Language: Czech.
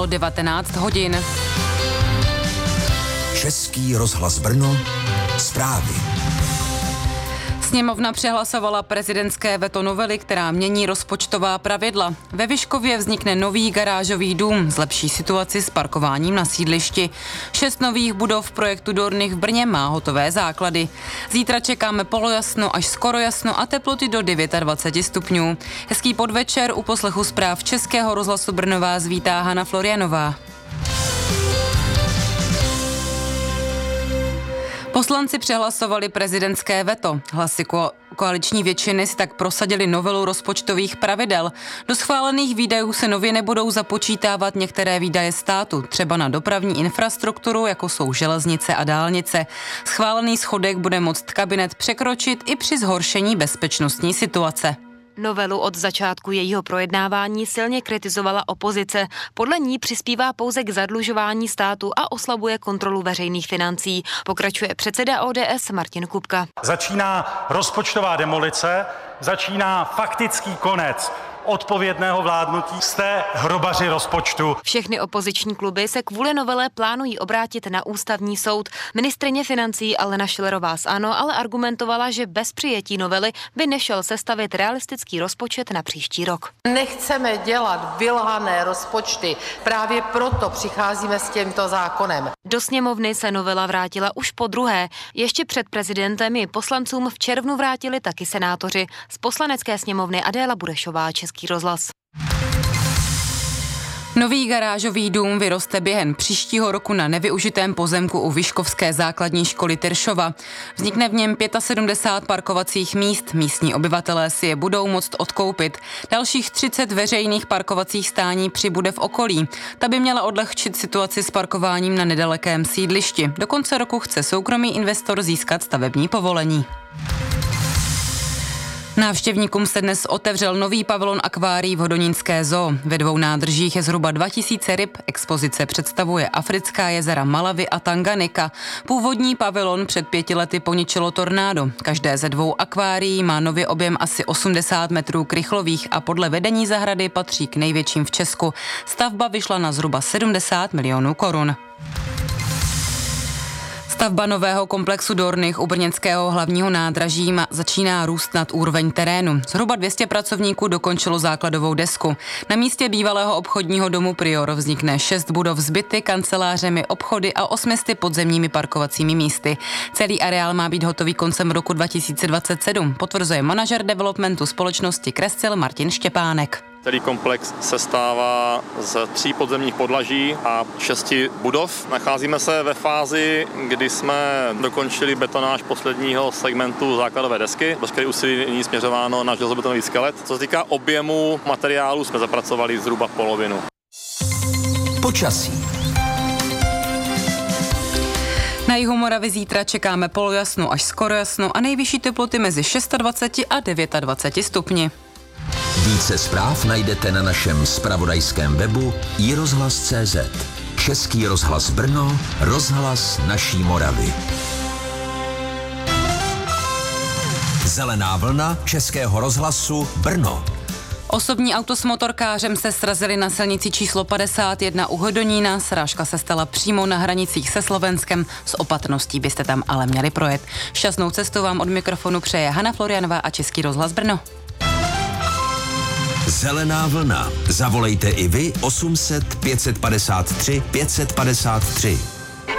bylo 19 hodin. Český rozhlas Brno, zprávy. Sněmovna přehlasovala prezidentské veto novely, která mění rozpočtová pravidla. Ve Vyškově vznikne nový garážový dům, zlepší situaci s parkováním na sídlišti. 6 nových budov projektu Dornych v Brně má hotové základy. Zítra čekáme polojasno až skoro jasno a teploty do 29 stupňů. Hezký podvečer, u poslechu zpráv Českého rozhlasu Brno vás vítá Hana Florianová. Poslanci přehlasovali prezidentské veto. Hlasy koaliční většiny si tak prosadili novelu rozpočtových pravidel. Do schválených výdajů se nově nebudou započítávat některé výdaje státu, třeba na dopravní infrastrukturu, jako jsou železnice a dálnice. Schválený schodek bude moct kabinet překročit i při zhoršení bezpečnostní situace. Novelu od začátku jejího projednávání silně kritizovala opozice. Podle ní přispívá pouze k zadlužování státu a oslabuje kontrolu veřejných financí. Pokračuje předseda ODS Martin Kupka. Začíná rozpočtová demolice, začíná faktický konec odpovědného vládnutí. Jste hrobaři rozpočtu. Všechny opoziční kluby se kvůli novele plánují obrátit na ústavní soud. Ministryně financí Alena Schillerová z ANO ale argumentovala, že bez přijetí novely by nešel sestavit realistický rozpočet na příští rok. Nechceme dělat vylhané rozpočty, právě proto přicházíme s tímto zákonem. Do sněmovny se novela vrátila už po druhé. Ještě před prezidentem ji poslancům v červnu vrátili taky senátoři. Z poslanecké sněmovny Adéla Burešová, Český rozhlas. Nový garážový dům vyroste během příštího roku na nevyužitém pozemku u Vyškovské základní školy Tyršova. Vznikne v něm 75 parkovacích míst, místní obyvatelé si je budou moct odkoupit. Dalších 30 veřejných parkovacích stání přibude v okolí. Ta by měla odlehčit situaci s parkováním na nedalekém sídlišti. Do konce roku chce soukromý investor získat stavební povolení. Návštěvníkům se dnes otevřel nový pavilon akvárií v Hodonínské zoo. Ve 2 nádržích je zhruba 2000 ryb. Expozice představuje africká jezera Malawi a Tanganyika. Původní pavilon před 5 lety poničilo tornádo. Každé ze 2 akvárií má nově objem asi 80 metrů krychlových a podle vedení zahrady patří k největším v Česku. Stavba vyšla na zhruba 70 milionů korun. Stavba nového komplexu Dornych u brněnského hlavního nádraží začíná růst nad úroveň terénu. Zhruba 200 pracovníků dokončilo základovou desku. Na místě bývalého obchodního domu Prior vznikne 6 budov s byty, kancelářemi, obchody a 800 podzemními parkovacími místy. Celý areál má být hotový koncem roku 2027, potvrzuje manažer developmentu společnosti Krescel Martin Štěpánek. Celý komplex sestává z 3 podzemních podlaží a 6 budov. Nacházíme se ve fázi, kdy jsme dokončili betonáž posledního segmentu základové desky. Veškeré úsilí nyní směřováno na železobetonový skelet. Co se týká objemu materiálu, jsme zapracovali zhruba polovinu. Počasí. Na jihu Moravy zítra čekáme polojasno až skoro jasno a nejvyšší teploty mezi 26 a 29 stupni. Více zpráv najdete na našem zpravodajském webu iRozhlas.cz. Český rozhlas Brno, rozhlas naší Moravy. Zelená vlna Českého rozhlasu Brno. Osobní auto s motorkářem se srazili na silnici číslo 51 u Hodonína. Srážka se stala přímo na hranicích se Slovenskem. S opatrností byste tam ale měli projet. Šťastnou cestu vám od mikrofonu přeje Hana Florianová a Český rozhlas Brno. Zelená vlna. Zavolejte i vy 800 553 553.